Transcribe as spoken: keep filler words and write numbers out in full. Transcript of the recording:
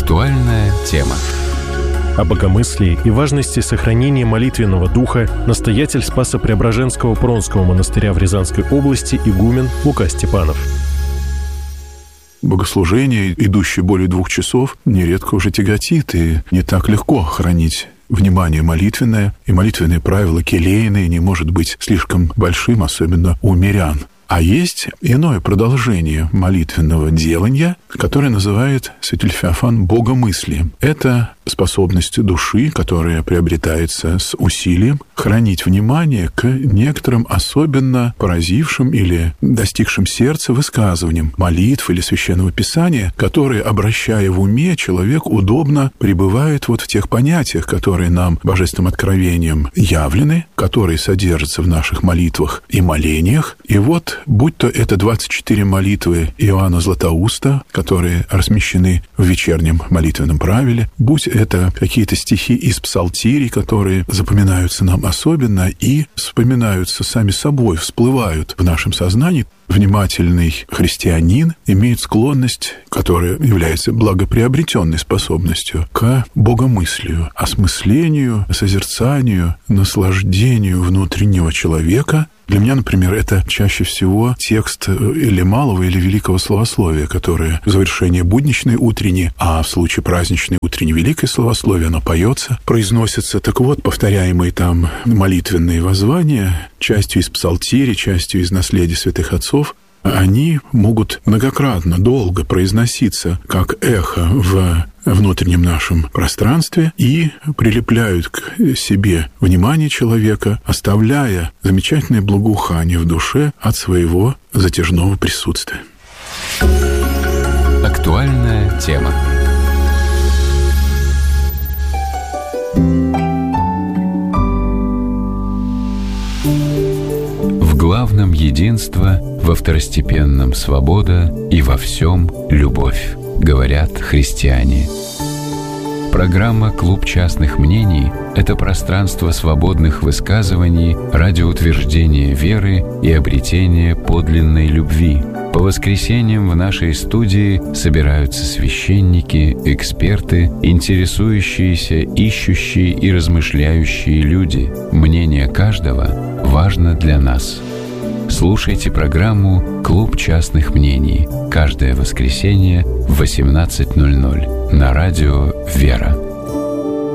Актуальная тема. О богомыслии и важности сохранения молитвенного духа настоятель Спасо-Преображенского Пронского монастыря в Рязанской области игумен Лука Степанов. Богослужение, идущее более двух часов, нередко уже тяготит, и не так легко хранить внимание молитвенное, и молитвенные правила келейные не может быть слишком большим, особенно у мирян. А есть иное продолжение молитвенного делания, которое называет святитель Феофан богомыслием. Это способность души, которая приобретается с усилием, хранить внимание к некоторым особенно поразившим или достигшим сердца высказываниям молитв или священного писания, которые, обращая в уме, человек удобно пребывает вот в тех понятиях, которые нам божественным откровением явлены, которые содержатся в наших молитвах и молениях. И вот, будь то это двадцать четыре молитвы Иоанна Златоуста, которые размещены в вечернем молитвенном правиле, будь это какие-то стихи из псалтирий, которые запоминаются нам особенно и вспоминаются сами собой, всплывают в нашем сознании. Внимательный христианин имеет склонность, которая является благоприобретенной способностью, к богомыслию, осмыслению, созерцанию, наслаждению внутреннего человека. Для меня, например, это чаще всего текст или малого, или великого словословия, которое в завершении будничной утренней, а в случае праздничной утренней великое словословие, оно поется, произносится. Так вот, повторяемые там молитвенные воззвания, частью из псалтири, частью из наследия святых отцов, они могут многократно, долго произноситься как эхо в внутреннем нашем пространстве и прилепляют к себе внимание человека, оставляя замечательное благоухание в душе от своего затяжного присутствия. Актуальная тема. В главном единство, во второстепенном свобода и во всем любовь, говорят христиане. Программа «Клуб частных мнений» — это пространство свободных высказываний ради утверждения веры и обретения подлинной любви. По воскресеньям в нашей студии собираются священники, эксперты, интересующиеся, ищущие и размышляющие люди. Мнение каждого важно для нас. Слушайте программу «Клуб частных мнений» каждое воскресенье в восемнадцать ноль ноль на радио «Вера».